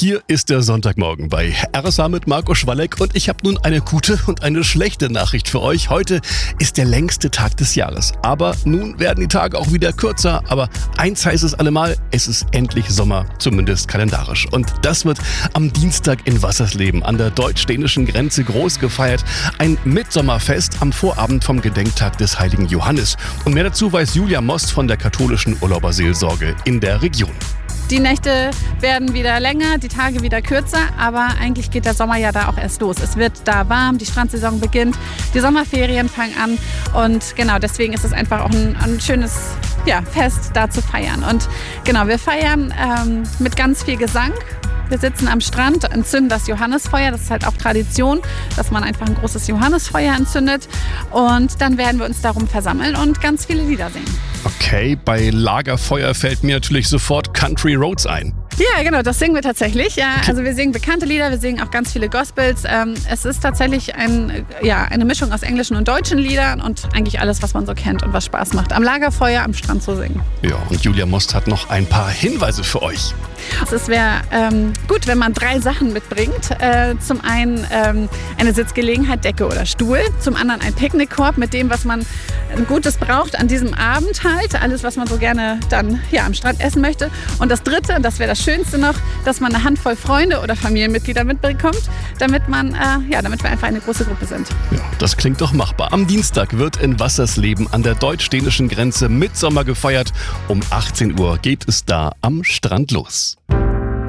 Hier ist der Sonntagmorgen bei RSA mit Marco Schwalleck und ich habe nun eine gute und eine schlechte Nachricht für euch. Heute ist der längste Tag des Jahres, aber nun werden die Tage auch wieder kürzer. Aber eins heißt es allemal, es ist endlich Sommer, zumindest kalendarisch. Und das wird am Dienstag in Wassersleben an der deutsch-dänischen Grenze groß gefeiert. Ein Mitsommerfest am Vorabend vom Gedenktag des heiligen Johannes. Und mehr dazu weiß Julia Most von der katholischen Urlauberseelsorge in der Region. Die Nächte werden wieder länger, die Tage wieder kürzer, aber eigentlich geht der Sommer ja da auch erst los. Es wird da warm, die Strandsaison beginnt, die Sommerferien fangen an und genau deswegen ist es einfach auch ein schönes Fest da zu feiern. Und genau, wir feiern mit ganz viel Gesang. Wir sitzen am Strand, entzünden das Johannesfeuer. Das ist halt auch Tradition, dass man einfach ein großes Johannesfeuer entzündet. Und dann werden wir uns darum versammeln und ganz viele Lieder singen. Okay, bei Lagerfeuer fällt mir natürlich sofort Country Roads ein. Ja, genau, das singen wir tatsächlich. Ja, also wir singen bekannte Lieder, wir singen auch ganz viele Gospels. Es ist tatsächlich eine Mischung aus englischen und deutschen Liedern und eigentlich alles, was man so kennt und was Spaß macht, am Lagerfeuer am Strand zu singen. Ja, und Julia Most hat noch ein paar Hinweise für euch. Es wäre gut, wenn man 3 Sachen mitbringt. Zum einen eine Sitzgelegenheit, Decke oder Stuhl. Zum anderen ein Picknickkorb mit dem, was man Gutes braucht an diesem Abend halt. Alles, was man so gerne dann am Strand essen möchte. Und das Dritte, und das wäre das Schönste noch, dass man eine Handvoll Freunde oder Familienmitglieder mitbekommt, damit wir einfach eine große Gruppe sind. Ja, das klingt doch machbar. Am Dienstag wird in Wassersleben an der deutsch-dänischen Grenze Mittsommer gefeiert. Um 18 Uhr geht es da am Strand los.